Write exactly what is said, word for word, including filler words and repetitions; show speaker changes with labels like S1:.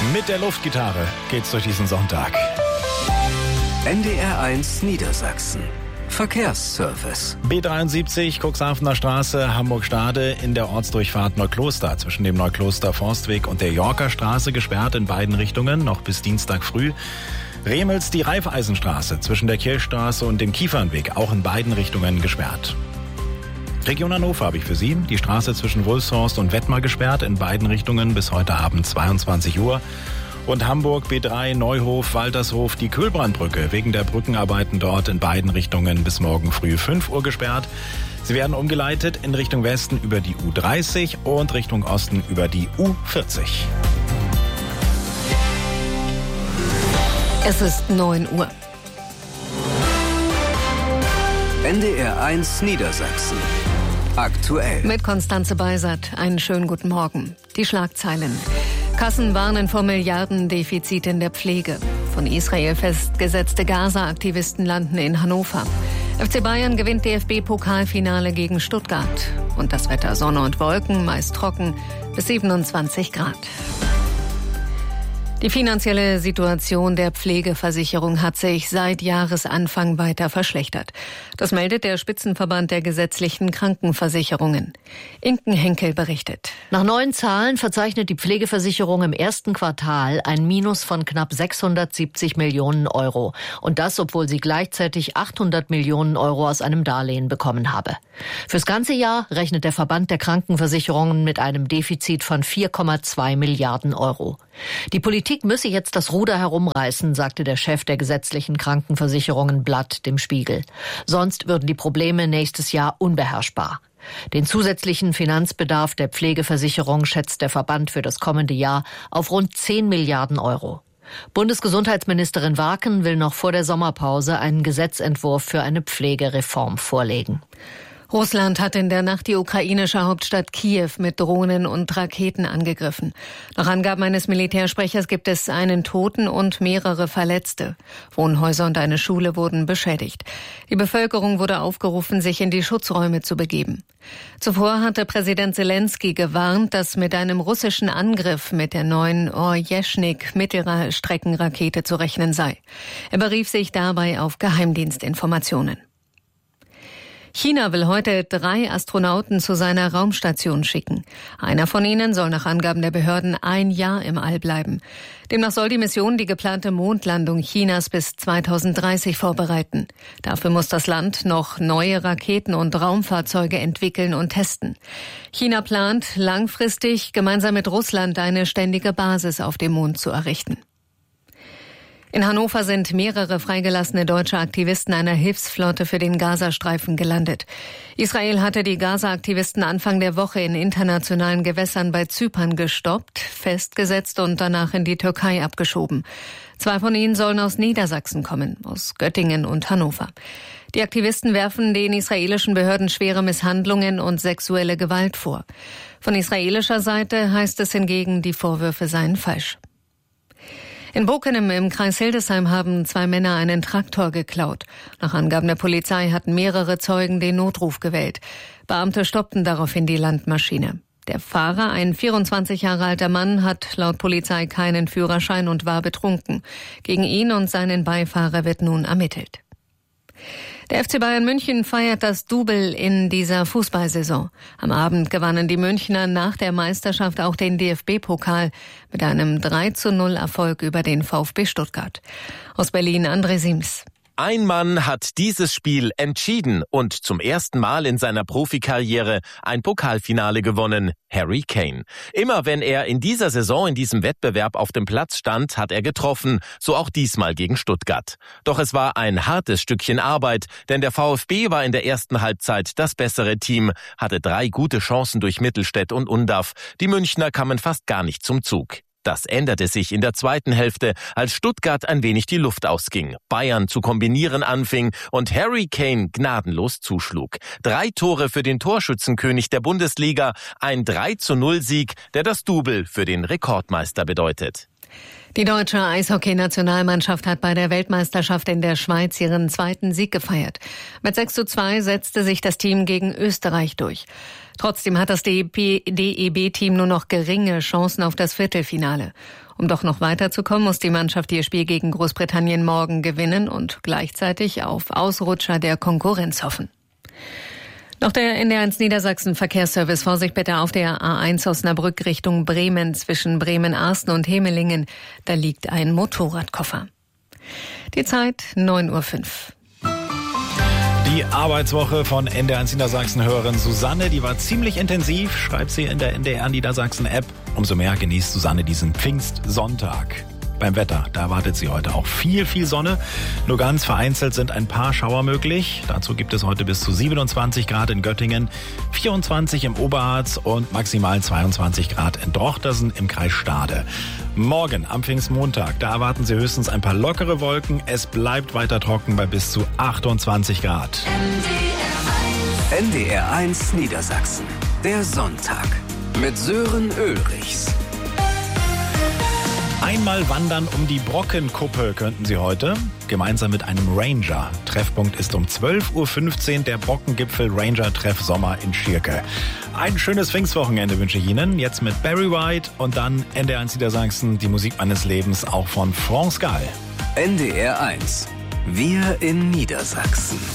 S1: Mit der Luftgitarre geht's durch diesen Sonntag.
S2: N D R eins Niedersachsen. Verkehrsservice.
S1: B dreiundsiebzig, Cuxhavener Straße, Hamburg-Stade in der Ortsdurchfahrt Neukloster. Zwischen dem Neukloster-Forstweg und der Yorker Straße gesperrt in beiden Richtungen, noch bis Dienstag früh. Remels die Raiffeisenstraße zwischen der Kirchstraße und dem Kiefernweg, auch in beiden Richtungen gesperrt. Region Hannover habe ich für Sie. Die Straße zwischen Wulfshorst und Wettmar gesperrt, in beiden Richtungen bis heute Abend zweiundzwanzig Uhr. Und Hamburg B drei, Neuhof, Waltershof, die Kühlbrandbrücke wegen der Brückenarbeiten dort in beiden Richtungen bis morgen früh fünf Uhr gesperrt. Sie werden umgeleitet in Richtung Westen über die U dreißig und Richtung Osten über die U vierzig.
S3: Es ist neun Uhr.
S2: N D R eins Niedersachsen. Aktuell.
S3: Mit Konstanze Beisert. Einen schönen guten Morgen. Die Schlagzeilen. Kassen warnen vor Milliardendefizit in der Pflege. Von Israel festgesetzte Gaza-Aktivisten landen in Hannover. F C Bayern gewinnt D F B-Pokalfinale gegen Stuttgart. Und das Wetter: Sonne und Wolken, meist trocken, bis siebenundzwanzig Grad. Die finanzielle Situation der Pflegeversicherung hat sich seit Jahresanfang weiter verschlechtert. Das meldet der Spitzenverband der gesetzlichen Krankenversicherungen. Inken Henkel berichtet.
S4: Nach neuen Zahlen verzeichnet die Pflegeversicherung im ersten Quartal ein Minus von knapp sechshundertsiebzig Millionen Euro. Und das, obwohl sie gleichzeitig achthundert Millionen Euro aus einem Darlehen bekommen habe. Fürs ganze Jahr rechnet der Verband der Krankenversicherungen mit einem Defizit von vier Komma zwei Milliarden Euro. Die Politik müsse jetzt das Ruder herumreißen, sagte der Chef der gesetzlichen Krankenversicherungen Blatt dem Spiegel. Sonst würden die Probleme nächstes Jahr unbeherrschbar. Den zusätzlichen Finanzbedarf der Pflegeversicherung schätzt der Verband für das kommende Jahr auf rund zehn Milliarden Euro. Bundesgesundheitsministerin Warken will noch vor der Sommerpause einen Gesetzentwurf für eine Pflegereform vorlegen.
S3: Russland hat in der Nacht die ukrainische Hauptstadt Kiew mit Drohnen und Raketen angegriffen. Nach Angaben eines Militärsprechers gibt es einen Toten und mehrere Verletzte. Wohnhäuser und eine Schule wurden beschädigt. Die Bevölkerung wurde aufgerufen, sich in die Schutzräume zu begeben. Zuvor hatte Präsident Zelensky gewarnt, dass mit einem russischen Angriff mit der neuen Orjeshnik-Mittelstreckenrakete zu rechnen sei. Er berief sich dabei auf Geheimdienstinformationen. China will heute drei Astronauten zu seiner Raumstation schicken. Einer von ihnen soll nach Angaben der Behörden ein Jahr im All bleiben. Demnach soll die Mission die geplante Mondlandung Chinas bis zweitausenddreißig vorbereiten. Dafür muss das Land noch neue Raketen und Raumfahrzeuge entwickeln und testen. China plant, langfristig gemeinsam mit Russland eine ständige Basis auf dem Mond zu errichten. In Hannover sind mehrere freigelassene deutsche Aktivisten einer Hilfsflotte für den Gazastreifen gelandet. Israel hatte die Gaza-Aktivisten Anfang der Woche in internationalen Gewässern bei Zypern gestoppt, festgesetzt und danach in die Türkei abgeschoben. Zwei von ihnen sollen aus Niedersachsen kommen, aus Göttingen und Hannover. Die Aktivisten werfen den israelischen Behörden schwere Misshandlungen und sexuelle Gewalt vor. Von israelischer Seite heißt es hingegen, die Vorwürfe seien falsch. In Bokenem im Kreis Hildesheim haben zwei Männer einen Traktor geklaut. Nach Angaben der Polizei hatten mehrere Zeugen den Notruf gewählt. Beamte stoppten daraufhin die Landmaschine. Der Fahrer, ein vierundzwanzig Jahre alter Mann, hat laut Polizei keinen Führerschein und war betrunken. Gegen ihn und seinen Beifahrer wird nun ermittelt. Der F C Bayern München feiert das Double in dieser Fußballsaison. Am Abend gewannen die Münchner nach der Meisterschaft auch den D F B-Pokal mit einem drei zu null Erfolg über den VfB Stuttgart. Aus Berlin André Siems.
S5: Ein Mann hat dieses Spiel entschieden und zum ersten Mal in seiner Profikarriere ein Pokalfinale gewonnen, Harry Kane. Immer wenn er in dieser Saison in diesem Wettbewerb auf dem Platz stand, hat er getroffen, so auch diesmal gegen Stuttgart. Doch es war ein hartes Stückchen Arbeit, denn der VfB war in der ersten Halbzeit das bessere Team, hatte drei gute Chancen durch Mittelstädt und Undav. Die Münchner kamen fast gar nicht zum Zug. Das änderte sich in der zweiten Hälfte, als Stuttgart ein wenig die Luft ausging, Bayern zu kombinieren anfing und Harry Kane gnadenlos zuschlug. Drei Tore für den Torschützenkönig der Bundesliga, ein drei zu null Sieg, der das Double für den Rekordmeister bedeutet.
S3: Die deutsche Eishockey-Nationalmannschaft hat bei der Weltmeisterschaft in der Schweiz ihren zweiten Sieg gefeiert. Mit sechs zu zwei setzte sich das Team gegen Österreich durch. Trotzdem hat das D E B-Team nur noch geringe Chancen auf das Viertelfinale. Um doch noch weiterzukommen, muss die Mannschaft ihr Spiel gegen Großbritannien morgen gewinnen und gleichzeitig auf Ausrutscher der Konkurrenz hoffen. Noch der N D R eins Niedersachsen Verkehrsservice. Vorsicht bitte auf der A eins Osnabrück Richtung Bremen zwischen Bremen-Arsten und Hemelingen. Da liegt ein Motorradkoffer. Die Zeit neun Uhr fünf.
S1: Die Arbeitswoche von N D R eins Niedersachsen-Hörerin Susanne, die war ziemlich intensiv, schreibt sie in der N D R Niedersachsen-App. Umso mehr genießt Susanne diesen Pfingstsonntag. Beim Wetter, da erwartet sie heute auch viel, viel Sonne. Nur ganz vereinzelt sind ein paar Schauer möglich. Dazu gibt es heute bis zu siebenundzwanzig Grad in Göttingen, vierundzwanzig im Oberharz und maximal zweiundzwanzig Grad in Drochtersen im Kreis Stade. Morgen am Pfingstmontag, da erwarten Sie höchstens ein paar lockere Wolken. Es bleibt weiter trocken bei bis zu achtundzwanzig Grad.
S2: N D R eins Niedersachsen, der Sonntag mit Sören Ulrichs.
S1: Einmal wandern um die Brockenkuppe könnten Sie heute, gemeinsam mit einem Ranger. Treffpunkt ist um zwölf Uhr fünfzehn der Brockengipfel Ranger Treff Sommer in Schierke. Ein schönes Pfingstwochenende wünsche ich Ihnen. Jetzt mit Barry White und dann N D R eins Niedersachsen, die Musik meines Lebens, auch von France Gall.
S2: N D R eins, wir in Niedersachsen.